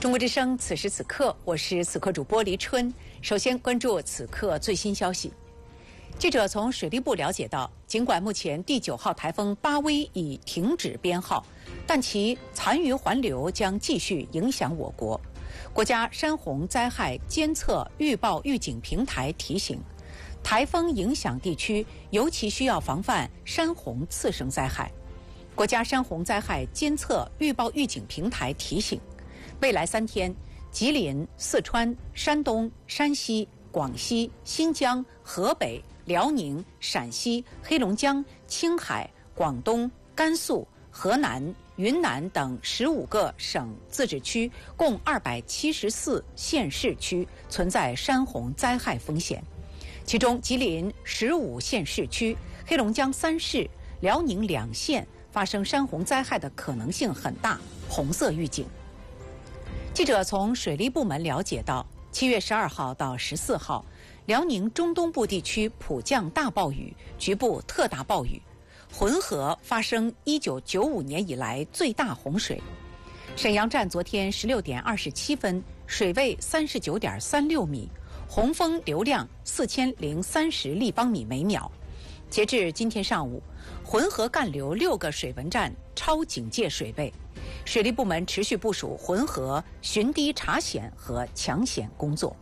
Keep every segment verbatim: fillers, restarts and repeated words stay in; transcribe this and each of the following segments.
中国之声，此时此刻，我是此刻主播黎春。首先关注此刻最新消息。记者从水利部了解到，尽管目前第九号台风巴威已停止编号，但其残余环流将继续影响我国。国家山洪灾害监测预报预警平台提醒，台风影响地区尤其需要防范山洪次生灾害。国家山洪灾害监测预报预警平台提醒，未来三天，吉林、四川、山东、山西、广西、新疆、河北、辽宁、陕西、黑龙江、青海、广东、甘肃、河南、云南等十五个省自治区共二百七十四县市区存在山洪灾害风险，其中吉林十五县市区、黑龙江三市、辽宁两县发生山洪灾害的可能性很大，红色预警。记者从水利部门了解到，七月十二号到十四号，辽宁中东部地区普降大暴雨，局部特大暴雨，浑河发生一九九五年以来最大洪水。沈阳站昨天十六点二十七分，水位三十九点三六米，洪峰流量四千零三十立方米每秒。截至今天上午，浑河干流六个水文站超警戒水位。水利部门持续部署浑河巡堤查险和抢险工作。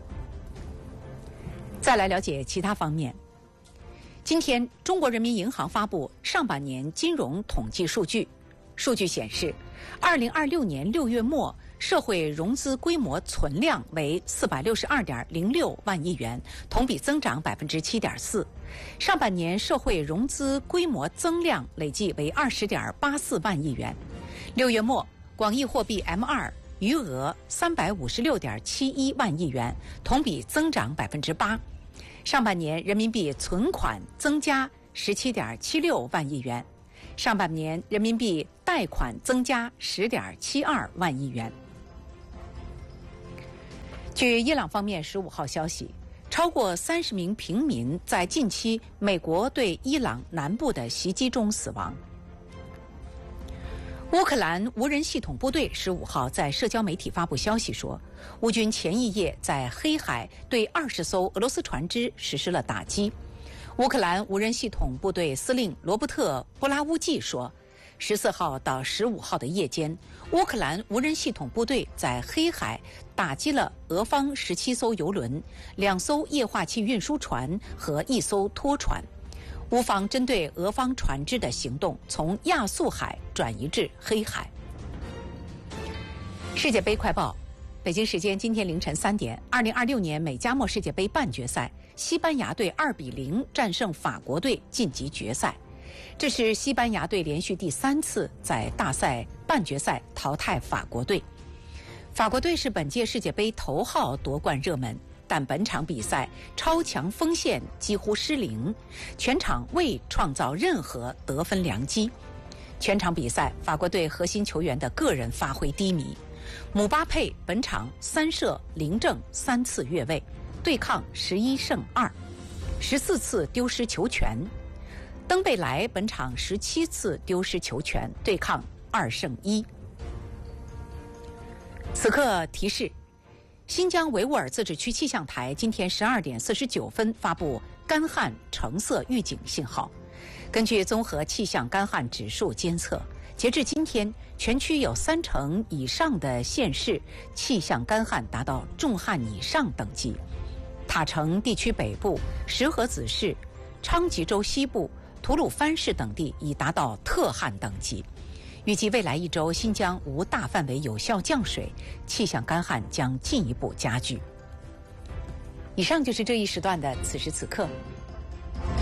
再来了解其他方面。今天，中国人民银行发布上半年金融统计数据。数据显示，二零二六年六月末，社会融资规模存量为四百六十二点零六万亿元，同比增长百分之七点四。上半年社会融资规模增量累计为二十点八四万亿元。六月末，广义货币 M 二 余额三百五十六点七一万亿元，同比增长百分之八。上半年人民币存款增加十七点七六万亿元，上半年人民币贷款增加十点七二万亿元。据伊朗方面十五号消息，超过三十名平民在近期美国对伊朗南部的袭击中死亡。乌克兰无人系统部队十五号在社交媒体发布消息说，乌军前一夜在黑海对二十艘俄罗斯船只实施了打击。乌克兰无人系统部队司令罗伯特·布拉乌季说，十四号到十五号的夜间，乌克兰无人系统部队在黑海打击了俄方十七艘油轮、两艘液化气运输船和一艘拖船。乌方针对俄方船只的行动从亚速海转移至黑海。世界杯快报，北京时间今天凌晨三点，二零二六年美加墨世界杯半决赛，西班牙队二比零战胜法国队晋级决赛。这是西班牙队连续第三次在大赛半决赛淘汰法国队。法国队是本届世界杯头号夺冠热门，但本场比赛超强锋线几乎失灵，全场未创造任何得分良机。全场比赛，法国队核心球员的个人发挥低迷。姆巴佩本场三射零正三次越位，对抗十一胜二，十四次丢失球权。登贝莱本场十七次丢失球权，对抗二胜一。此刻提示，新疆维吾尔自治区气象台今天十二点四十九分发布干旱橙色预警信号。根据综合气象干旱指数监测，截至今天，全区有三成以上的县市气象干旱达到重旱以上等级。塔城地区北部、石河子市、昌吉州西部、吐鲁番市等地已达到特旱等级。预计未来一周，新疆无大范围有效降水，气象干旱将进一步加剧。以上就是这一时段的此时此刻。